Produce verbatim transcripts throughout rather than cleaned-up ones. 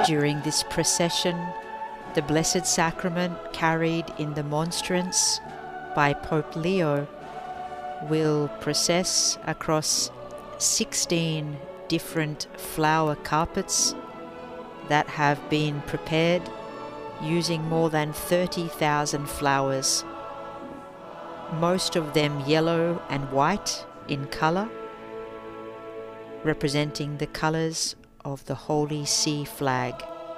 During this procession, the Blessed Sacrament carried in the monstrance by Pope Leo will process across sixteen different flower carpets that have been prepared using more than thirty thousand flowers, most of them yellow and white in color, representing the colors of the Holy See flag.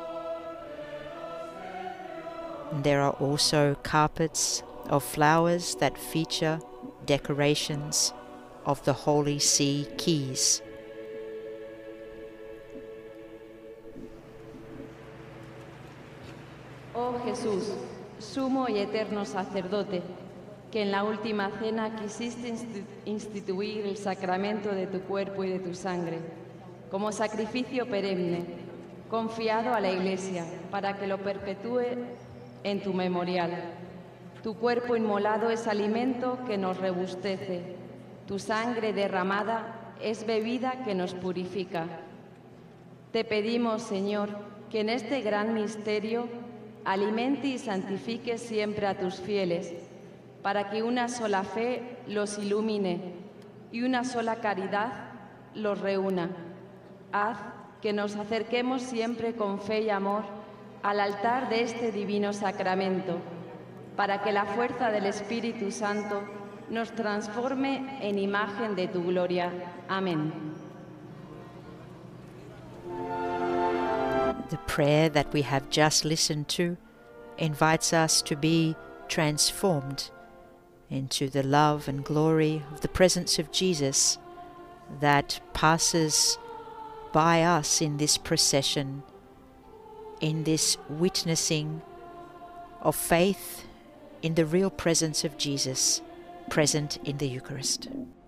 There are also carpets of flowers that feature decorations of the Holy See keys. Oh Jesús, sumo y eterno sacerdote, que en la última cena quisiste instituir el sacramento de tu cuerpo y de tu sangre, como sacrificio perenne, confiado a la Iglesia, para que lo perpetúe en tu memorial. Tu cuerpo inmolado es alimento que nos rebustece, tu sangre derramada es bebida que nos purifica. Te pedimos, Señor, que en este gran misterio alimente y santifique siempre a tus fieles, para que una sola fe los ilumine y una sola caridad los reúna. Haz que nos acerquemos siempre con fe y amor al altar de este divino sacramento, para que la fuerza del Espíritu Santo nos transforme en imagen de tu gloria. Amén. The prayer that we have just listened to invites us to be transformed into the love and glory of the presence of Jesus that passes by us in this procession, in this witnessing of faith in the real presence of Jesus present in the Eucharist.